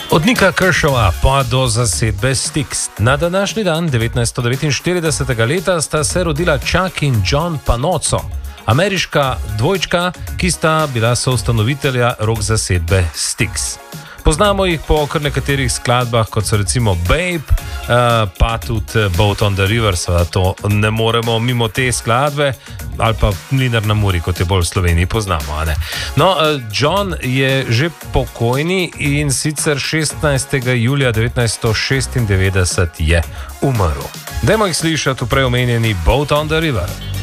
Od Nika Kershova pa do zasedbe Styx. Na današnji dan, 1949. leta, sta se rodila Chuck in John Panozzo, ameriška dvojčka, ki sta bila soustanovitelja rock zasedbe Styx. Poznamo jih po kar nekaterih skladbah, kot so recimo Babe, pa tudi Boat on the River, seveda to ne moremo mimo te skladbe, ali pa Mlinar na Muri, kot je bolj v Sloveniji poznamo. No, John je že pokojni in sicer 16. julija 1996 je umrl. Dajmo jih slišati v prej omenjeni Boat on the River.